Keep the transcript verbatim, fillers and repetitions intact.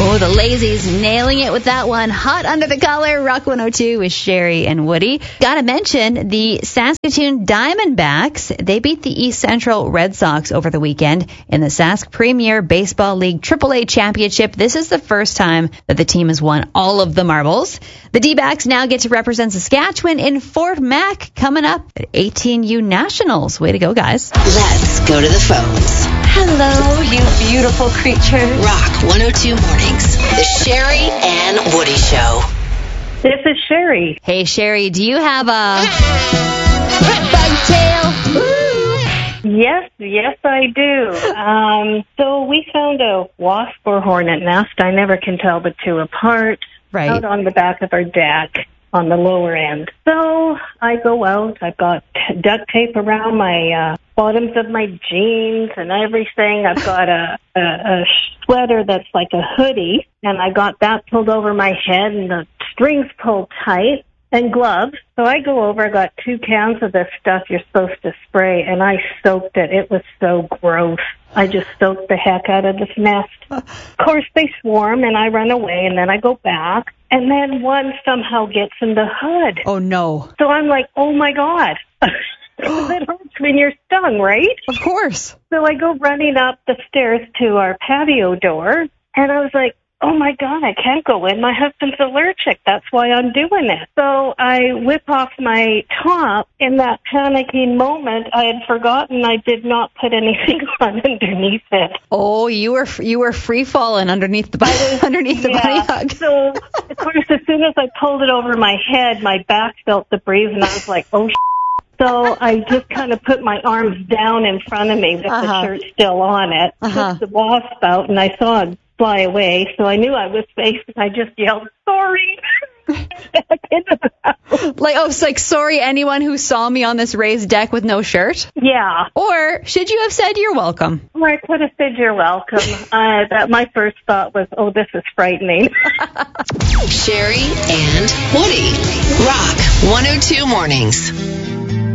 Oh, the Lazies nailing it with that one. Hot under the collar. Rock one oh two with Sherry and Woody. Gotta mention the Saskatoon Diamondbacks. They beat the East Central Red Sox over the weekend in the Sask Premier Baseball League triple A Championship. This is the first time that the team has won all of the marbles. The D-backs now get to represent Saskatchewan in Fort Mac coming up at eighteen U Nationals. Way to go, guys. Let's go to the phones. Hello, you beautiful creatures. Rock one oh two Mornings, the Sherry and Woody Show. This is Sherry. Hey, Sherry, do you have a bug tail? Yes, yes, I do. Um, so we found a wasp or hornet nest. I never can tell the two apart. Right. Out on the back of our deck on the lower end. So I go out. I've got duct tape around my uh, bottoms of my jeans and everything. I've got a, a, a sweater that's like a hoodie, and I got that pulled over my head and the strings pulled tight, and gloves. So I go over. I got two cans of this stuff you're supposed to spray, and I soaked it. It was so gross. I just soaked the heck out of this nest. Of course, they swarm, and I run away, and then I go back, and then one somehow gets in the hood. Oh, no. So I'm like, oh, my God. It hurts when you're stung, right? Of course. So I go running up the stairs to our patio door, and I was like, oh, my God, I can't go in. My husband's allergic. That's why I'm doing it. So I whip off my top. In that panicking moment, I had forgotten I did not put anything on underneath it. Oh, you were you were free falling underneath the was, underneath the yeah. bunny hug. So, of course, as soon as I pulled it over my head, my back felt the breeze, and I was like, oh, shit. So I just kind of put my arms down in front of me with uh-huh. the shirt still on it, uh-huh. took the wasp out, and I saw it fly away. So I knew I was safe, and I just yelled, sorry. Back into the house. Like, oh, it's like, sorry, anyone who saw me on this raised deck with no shirt? Yeah. Or should you have said you're welcome? Or I could have said you're welcome. uh, that my first thought was, oh, this is frightening. Sherry and Woody. Rock one oh two Mornings.